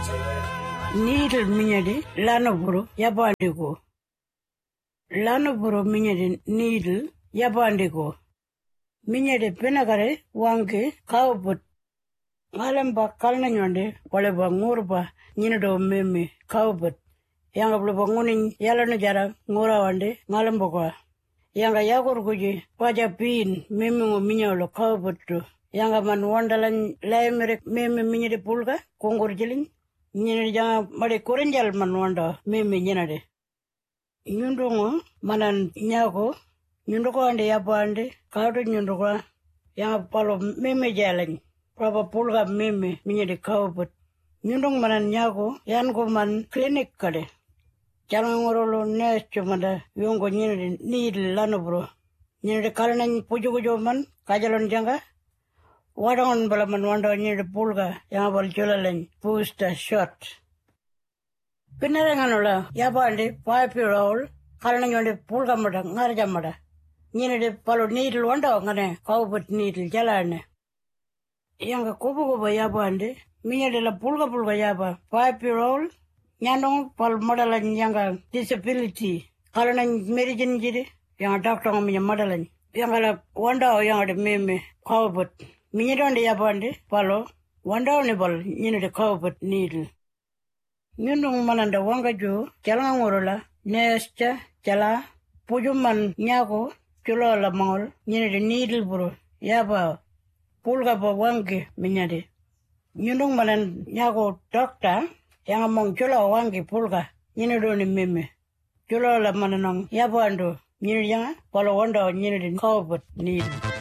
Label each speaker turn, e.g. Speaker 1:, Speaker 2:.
Speaker 1: Needle minyadi lanoburo yabandigo. Lanoburo minyadi needle yabandigo. Minyadi penagare wangi kaubut. Ngalamba kalna nyonde wale ba ngurba nyinado meme kaubut. Yanga blo bangunin yalano jara ngura wande ngalamba kwa. Yanga yagur guji waja pin meme ngo minyalo kaubut tu. Yanga man wandalan laimere meme minyadi pulga kongur jiling. Nyinadi janga made korenjal man wanda meme nyinade. Nyundongo manan nyako nyundoko ande yapande kaudo nyundoko yanga palo meme jalany. Praba pulga meme minyadi kaubut. Nyundong manan nyako yanko man klinik kade. Jangan ngorolo nesto manda yongo nyinadi needle lanobro. Nyinadi kalanan pujo man kajalon janga. Wadangon balaman wanda nyinadi pulga yanga bal jolalan booster shot. Pinaranganola yapande 5-year-old kalanan yonde pulga mada ngarja mada. Nyinadi palo needle wanda ngane kaubut needle jalane. Yanga kubo yapande minyadi la pulga yapa 5-year-old nyandong pal modalan yanga disability kalanan medicine jiri yanga doctor ngaminya modalan yanga la wanda yanga de meme kaubut minyadonde yapande palo wanda ne bal nyinade kaubut needle nyundong mananda wanga jo jalanga ngorola nesta jala pujuman nyako chulo la mangol nyinade needle bro yapa pulga bo wangi minyade nyundong manan nyako doctor yang mong chulo wangi pulga nyinado ni meme chulo la mananong yapando nyinade yang palo wanda nyinade kaubut needle